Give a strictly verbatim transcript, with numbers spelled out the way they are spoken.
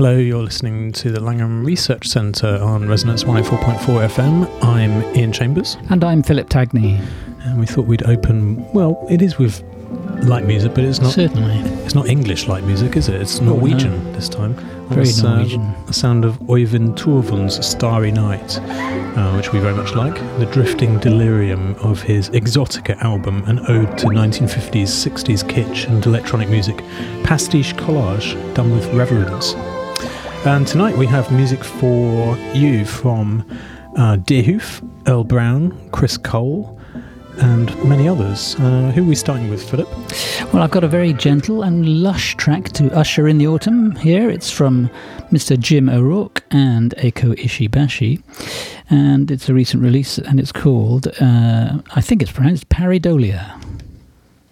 Hello, you're listening to the Langham Research Centre on Resonance one oh four point four F M. I'm Ian Chambers. And I'm Philip Tagney. And we thought we'd open, well, it is with light music, but it's not Certainly. It's not English light music, is it? It's Norwegian oh, no. this time. Very it's, Norwegian. Uh, the sound of Øyvind Torvund's Starry Night, uh, which we very much like. The drifting delirium of his Exotica album, an ode to nineteen fifties, sixties kitsch and electronic music. Pastiche collage done with reverence. And tonight we have music for you from uh, Deerhoof, Earl Brown, Chris Cole, and many others. Uh, who are we starting with, Philip? Well, I've got a very gentle and lush track to usher in the autumn here. It's from Mister Jim O'Rourke and Eiko Ishibashi, and it's a recent release, and it's called, uh, I think it's pronounced Pareidolia.